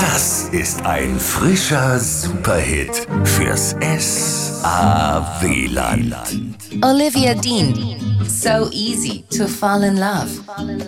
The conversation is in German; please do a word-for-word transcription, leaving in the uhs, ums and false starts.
Das ist ein frischer Superhit fürs S A W-Land. Olivia Dean. So easy to fall in love.